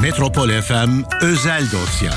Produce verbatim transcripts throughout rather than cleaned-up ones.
Metropol F M Özel Dosya.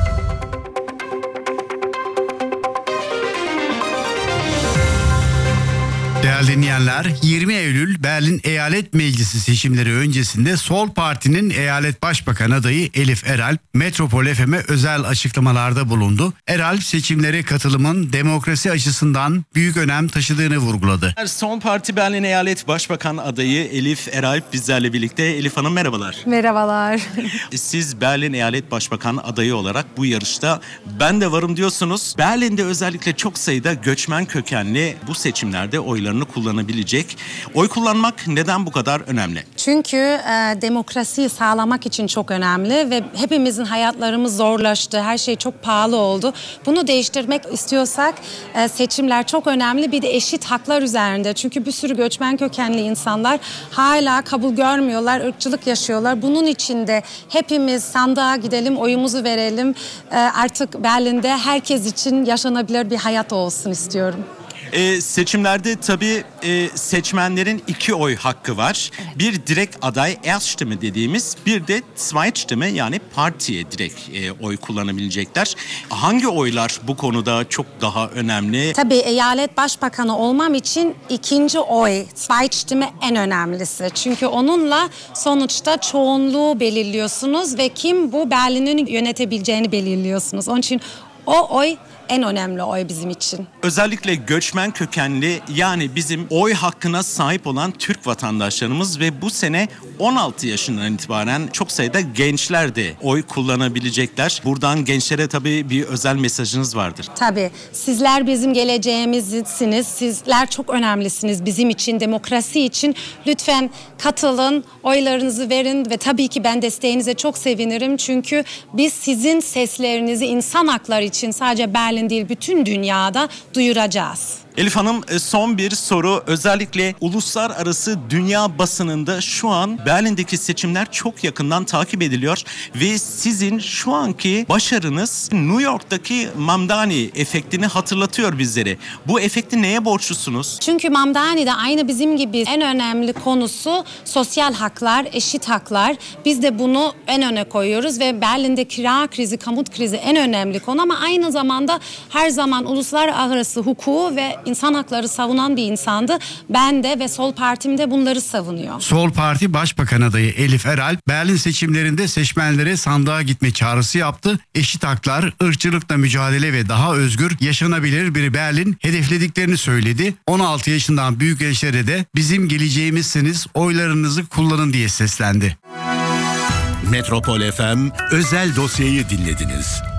Değerli dinleyenler, yirmi Eylül Berlin Eyalet Meclisi seçimleri öncesinde Sol Parti'nin Eyalet Başbakan adayı Elif Eralp, Metropol F M'e özel açıklamalarda bulundu. Eralp seçimlere katılımın demokrasi açısından büyük önem taşıdığını vurguladı. Sol Parti Berlin Eyalet Başbakan adayı Elif Eralp bizlerle birlikte. Elif Hanım merhabalar. Merhabalar. Siz Berlin Eyalet Başbakan adayı olarak bu yarışta ben de varım diyorsunuz. Berlin'de özellikle çok sayıda göçmen kökenli bu seçimlerde oylarını kullanabilecek. Oy kullanmak neden bu kadar önemli? Çünkü e, demokrasiyi sağlamak için çok önemli ve hepimizin hayatlarımız zorlaştı. Her şey çok pahalı oldu. Bunu değiştirmek istiyorsak e, seçimler çok önemli. Bir de eşit haklar üzerinde. Çünkü bir sürü göçmen kökenli insanlar hala kabul görmüyorlar, ırkçılık yaşıyorlar. Bunun için de hepimiz sandığa gidelim, oyumuzu verelim. E, artık Berlin'de herkes için yaşanabilir bir hayat olsun istiyorum. Ee, seçimlerde tabii e, seçmenlerin iki oy hakkı var. Evet. Bir direkt aday Erststimme dediğimiz, bir de Zweitstimme yani partiye direkt e, oy kullanabilecekler. Hangi oylar bu konuda çok daha önemli? Tabii eyalet başbakanı olmam için ikinci oy Zweitstimme en önemlisi. Çünkü onunla sonuçta çoğunluğu belirliyorsunuz ve kim bu Berlin'in yönetebileceğini belirliyorsunuz. Onun için o oy en önemli oy bizim için. Özellikle göçmen kökenli yani bizim oy hakkına sahip olan Türk vatandaşlarımız ve bu sene on altı yaşından itibaren çok sayıda gençler de oy kullanabilecekler. Buradan gençlere tabii bir özel mesajınız vardır. Tabii. Sizler bizim geleceğimizsiniz. Sizler çok önemlisiniz bizim için, demokrasi için. Lütfen katılın, oylarınızı verin ve tabii ki ben desteğinize çok sevinirim. Çünkü biz sizin seslerinizi insan hakları için sadece Berlin değil bütün dünyada duyuracağız. Elif Hanım son bir soru. Özellikle uluslararası dünya basınında şu an Berlin'deki seçimler çok yakından takip ediliyor ve sizin şu anki başarınız New York'taki Mamdani efektini hatırlatıyor bizlere. Bu efekti neye borçlusunuz? Çünkü Mamdani de aynı bizim gibi en önemli konusu sosyal haklar, eşit haklar. Biz de bunu en öne koyuyoruz ve Berlin'de kira krizi, konut krizi en önemli konu ama aynı zamanda her zaman uluslararası hukuku ve insan hakları savunan bir insandı. Ben de ve Sol Partim de bunları savunuyor. Sol Parti Başbakan adayı Elif Eralp, Berlin seçimlerinde seçmenlere sandığa gitme çağrısı yaptı. Eşit haklar, ırkçılıkla mücadele ve daha özgür, yaşanabilir bir Berlin hedeflediklerini söyledi. on altı yaşından büyük gençlere de bizim geleceğimizsiniz, oylarınızı kullanın diye seslendi. Metropol F M Özel Dosya'yı dinlediniz.